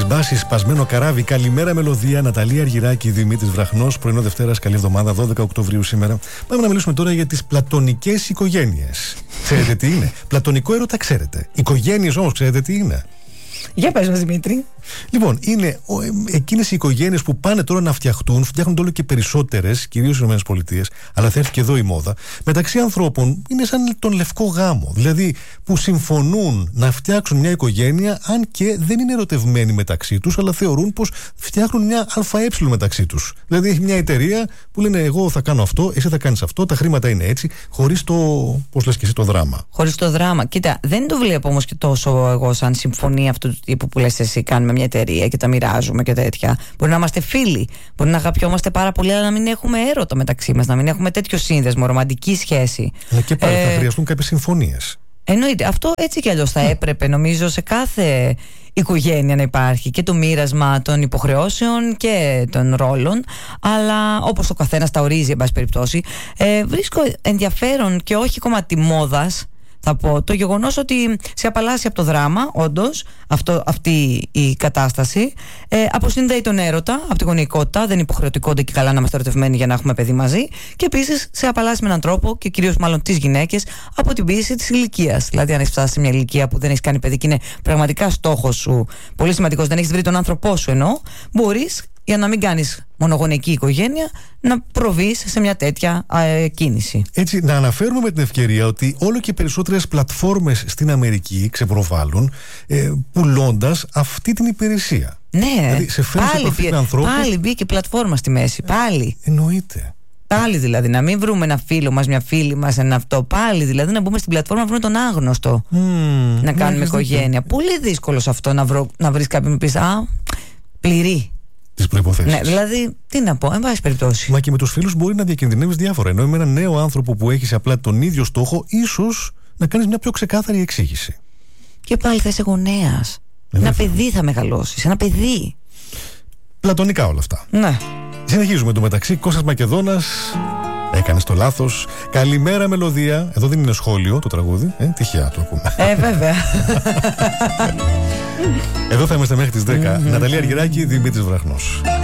Μπάση, σπασμένο καράβι. Καλημέρα, μελωδία. Ναταλία Αργυράκη, Δημήτρης Βραχνός. Πρωινό Δευτέρας, καλή εβδομάδα, 12 Οκτωβρίου σήμερα. Πάμε να μιλήσουμε τώρα για τις πλατωνικές οικογένειες. Ξέρετε τι είναι? Πλατωνικό έρωτα, ξέρετε. Οικογένειες όμως, ξέρετε τι είναι? Για πες μας, Δημήτρη. Λοιπόν, είναι εκείνες οι οικογένειες που πάνε τώρα να φτιάχνονται όλο και περισσότερες, κυρίως στις ΗΠΑ, αλλά θα έρθει και εδώ η μόδα, μεταξύ ανθρώπων. Είναι σαν τον λευκό γάμο. Δηλαδή, που συμφωνούν να φτιάξουν μια οικογένεια, αν και δεν είναι ερωτευμένοι μεταξύ τους, αλλά θεωρούν πως φτιάχνουν μια ΑΕ μεταξύ τους. Δηλαδή, έχει μια εταιρεία που λένε: εγώ θα κάνω αυτό, εσύ θα κάνεις αυτό, τα χρήματα είναι έτσι, χωρίς το, πώς λες και εσύ, το δράμα. Χωρίς το δράμα. Κοίτα, δεν το βλέπω όμως και τόσο εγώ σαν συμφωνία αυτού του τύπου που λες εσύ. Κάνουμε μια εταιρεία και τα μοιράζουμε και τέτοια. Μπορεί να είμαστε φίλοι, μπορεί να αγαπιόμαστε πάρα πολύ, αλλά να μην έχουμε έρωτα μεταξύ μας, να μην έχουμε τέτοιο σύνδεσμο, ρομαντική σχέση. Αλλά και πάλι θα χρειαστούν κάποιες συμφωνίες. Εννοείται. Αυτό έτσι κι αλλιώς θα έπρεπε, νομίζω, σε κάθε οικογένεια να υπάρχει και το μοίρασμα των υποχρεώσεων και των ρόλων, αλλά όπως ο καθένας τα ορίζει, εν πάση περιπτώσει. Βρίσκω ενδιαφέρον και όχι κομμάτι μόδας, θα πω, το γεγονός ότι σε απαλλάσσει από το δράμα, όντως, αυτή η κατάσταση, αποσυνδέει τον έρωτα από τη γονεϊκότητα, δεν είναι υποχρεωτικότητα και καλά να είμαστε ερωτευμένοι για να έχουμε παιδί μαζί, και επίσης σε απαλλάσσει με έναν τρόπο, και κυρίως μάλλον τις γυναίκες, από την πίεση της ηλικίας. Δηλαδή, αν έχεις φτάσει σε μια ηλικία που δεν έχεις κάνει παιδί και είναι πραγματικά στόχος σου πολύ σημαντικός, δεν έχεις βρει τον άνθρωπό σου εννοώ, μπορείς, για να μην κάνεις μονογονεϊκή οικογένεια, να προβείς σε μια τέτοια κίνηση. Έτσι, να αναφέρουμε με την ευκαιρία ότι όλο και περισσότερες πλατφόρμες στην Αμερική ξεπροβάλλουν, πουλώντας αυτή την υπηρεσία. Ναι, δηλαδή, σε φέρνει σε επαφή με ανθρώπους. Πάλι μπήκε πλατφόρμα στη μέση, πάλι. Εννοείται. Πάλι δηλαδή, να μην βρούμε ένα φίλο μας, μια φίλη μας, ένα αυτό. Πάλι δηλαδή, να μπούμε στην πλατφόρμα να βρούμε τον άγνωστο. Να κάνουμε οικογένεια. Πολύ δύσκολο αυτό να βρεις κάποιον που πεις: α, πληρεί τις προϋποθέσεις. Ναι, δηλαδή, τι να πω, εν πάση περιπτώσει. Μα και με τους φίλους μπορεί να διακινδυνεύεις διάφορα. Ενώ με έναν νέο άνθρωπο που έχεις απλά τον ίδιο στόχο, ίσως να κάνεις μια πιο ξεκάθαρη εξήγηση. Και πάλι θα είσαι γονέας. Ένα παιδί θα μεγαλώσεις. Ένα παιδί. Πλατωνικά όλα αυτά. Ναι. Συνεχίζουμε το μεταξύ. Κώστας Μακεδόνας. Έκανες το λάθος. Καλημέρα, μελωδία. Εδώ δεν είναι σχόλιο το τραγούδι. Τυχαία το ακούμε. Βέβαια. Εδώ θα είμαστε μέχρι τις 10. Ναταλία Αργυράκη, Δημήτρης Βραχνός.